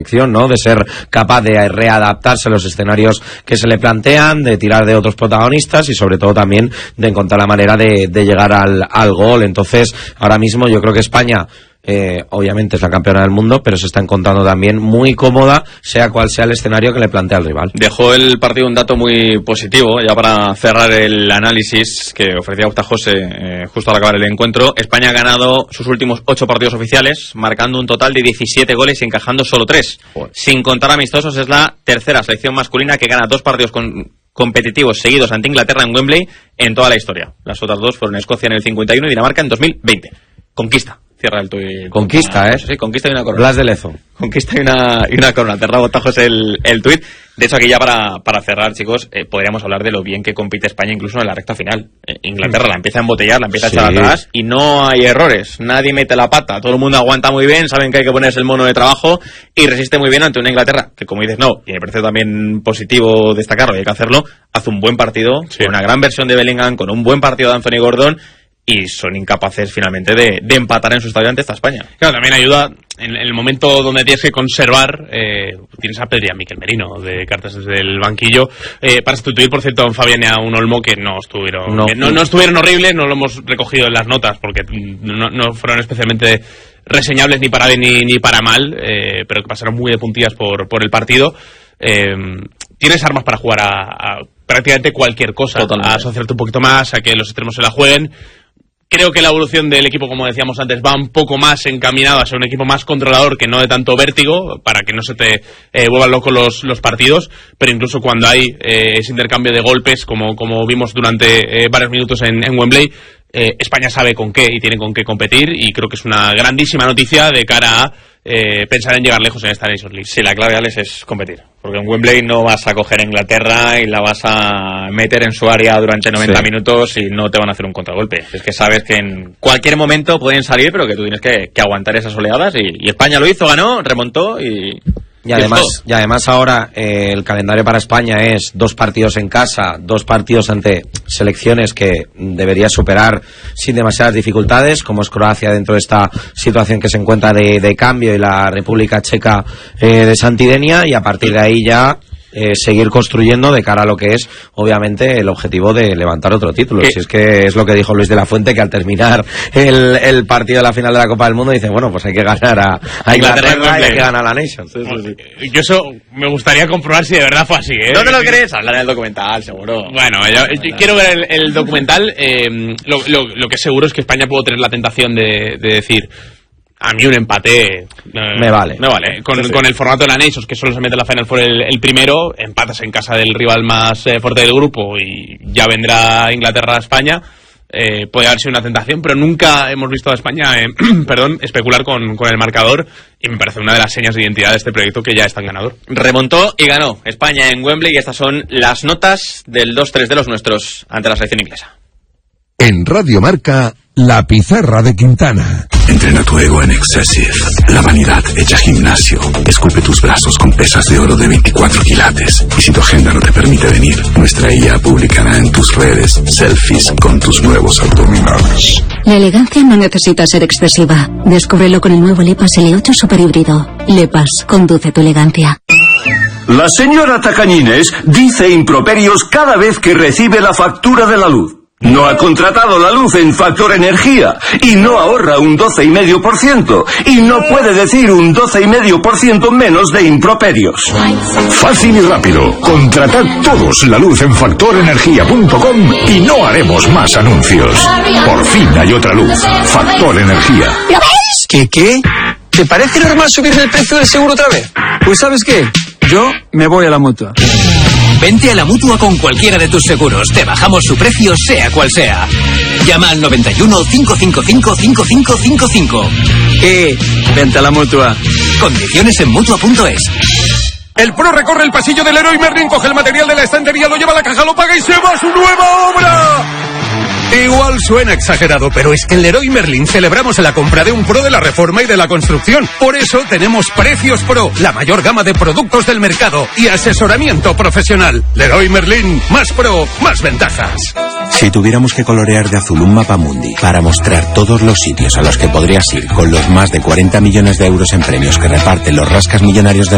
¿no? De ser capaz de readaptarse a los escenarios que se le plantean, de tirar de otros protagonistas y sobre todo también de encontrar la manera de llegar al gol. Entonces, ahora mismo yo creo que España obviamente es la campeona del mundo, pero se está encontrando también muy cómoda, sea cual sea el escenario que le plantea el rival. Dejó el partido un dato muy positivo, ya para cerrar el análisis que ofrecía Octa José justo al acabar el encuentro. España ha ganado sus últimos 8 partidos oficiales, marcando un total de 17 goles y encajando solo 3. Sin contar amistosos, es la tercera selección masculina que gana 2 partidos competitivos seguidos ante Inglaterra en Wembley en toda la historia. Las otras 2 fueron Escocia en el 51 y Dinamarca en 2020. Conquista. Cierra el tuit. Conquista, Sí, conquista y una corona. Blas de Lezo. Conquista y una corona. Cerrado Tajos el tuit. De hecho, aquí ya para cerrar, chicos, podríamos hablar de lo bien que compite España incluso en la recta final. Inglaterra la empieza a embotellar, la empieza a echar atrás y no hay errores. Nadie mete la pata. Todo el mundo aguanta muy bien, saben que hay que ponerse el mono de trabajo y resiste muy bien ante una Inglaterra que, como dices, no, y me parece también positivo destacarlo y hay que hacerlo, hace un buen partido, con una gran versión de Bellingham, con un buen partido de Anthony Gordon, y son incapaces finalmente de empatar en su estadio ante esta España. Claro, también ayuda en el momento donde tienes que conservar, tienes a Pedri y a Mikel Merino de cartas desde el banquillo, para sustituir, por cierto, a un Fabián y a un Olmo que no estuvieron horribles, no lo hemos recogido en las notas porque no fueron especialmente reseñables ni para bien ni para mal, pero que pasaron muy de puntillas por el partido. Tienes armas para jugar a prácticamente cualquier cosa, totalmente. A asociarte un poquito más, a que los extremos se la jueguen. Creo que la evolución del equipo, como decíamos antes, va un poco más encaminado a ser un equipo más controlador que no de tanto vértigo, para que no se te vuelvan locos los partidos, pero incluso cuando hay ese intercambio de golpes, como vimos durante varios minutos en Wembley, España sabe con qué y tiene con qué competir, y creo que es una grandísima noticia de cara a pensar en llegar lejos en esta Nations League. Sí, la clave, Alex, es competir, porque en Wembley no vas a coger a Inglaterra y la vas a meter en su área durante 90 minutos y no te van a hacer un contragolpe. Es que sabes que en cualquier momento pueden salir, pero que tú tienes que aguantar esas oleadas, y España lo hizo, ganó, remontó y además ahora el calendario para España es 2 partidos en casa, 2 partidos ante selecciones que debería superar sin demasiadas dificultades, como es Croacia dentro de esta situación que se encuentra de cambio, y la República Checa de Santidenia, y a partir de ahí ya seguir construyendo de cara a lo que es obviamente el objetivo de levantar otro título. Si es que es lo que dijo Luis de la Fuente, que al terminar el partido de la final de la Copa del Mundo dice, bueno, pues hay que ganar a Inglaterra y hay que ganar a la Nations. Yo eso me gustaría comprobar si de verdad fue así, ¿eh? ¿No te lo crees? Hablar del documental, seguro. Bueno, yo quiero ver el documental. Lo que es seguro es que España puede tener la tentación de decir, a mí un empate me vale. Con el formato de la Nations, que solo se mete en la final por el primero, empatas en casa del rival más fuerte del grupo y ya vendrá Inglaterra a España. Puede haber sido una tentación, pero nunca hemos visto a España especular con el marcador, y me parece una de las señas de identidad de este proyecto que ya es tan ganador. Remontó y ganó España en Wembley, y estas son las notas del 2-3 de los nuestros ante la selección inglesa. En Radio Marca, la pizarra de Quintana. Entrena tu ego en Excessive. La vanidad hecha gimnasio. Esculpe tus brazos con pesas de oro de 24 quilates. Y si tu agenda no te permite venir, nuestra IA publicará en tus redes selfies con tus nuevos abdominales. La elegancia no necesita ser excesiva. Descúbrelo con el nuevo Lepas L8 Super Híbrido. Lepas, conduce tu elegancia. La señora Tacañines dice improperios cada vez que recibe la factura de la luz. No ha contratado la luz en Factor Energía y no ahorra un 12,5% y no puede decir un 12,5% menos de improperios. Fácil y rápido. Contratad todos la luz en factorenergia.com y no haremos más anuncios. Por fin hay otra luz. Factor Energía. ¿Lo ves? ¿Qué? ¿Te parece normal subir el precio del seguro otra vez? Pues ¿sabes qué? Yo me voy a la Mutua. Vente a la Mutua con cualquiera de tus seguros. Te bajamos su precio, sea cual sea. Llama al 91 555 5555. Vente a la Mutua. Condiciones en Mutua.es. El pro recorre el pasillo del Leroy Merlin, coge el material de la estantería, lo lleva a la caja, lo paga y se va a su nueva obra. Igual suena exagerado, pero es que en Leroy Merlin celebramos la compra de un pro de la reforma y de la construcción. Por eso tenemos Precios Pro, la mayor gama de productos del mercado y asesoramiento profesional. Leroy Merlin, más pro, más ventajas. Si tuviéramos que colorear de azul un mapa mundi para mostrar todos los sitios a los que podrías ir con los más de 40 millones de euros en premios que reparten los rascas millonarios de